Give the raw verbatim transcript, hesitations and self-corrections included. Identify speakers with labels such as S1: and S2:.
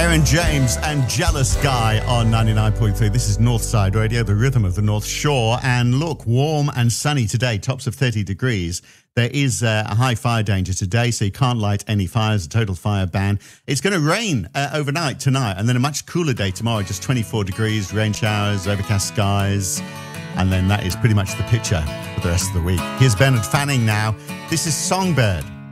S1: Baron James and Jealous Guy on ninety-nine point three. This is Northside Radio, the rhythm of the North Shore. And look, warm and sunny today, tops of thirty degrees. There is uh, a high fire danger today, so you can't light any fires, a total fire ban. It's going to rain uh, overnight tonight, and then a much cooler day tomorrow, just twenty-four degrees, rain showers, overcast skies. And then that is pretty much the picture for the rest of the week. Here's Bernard Fanning now. This is Songbird.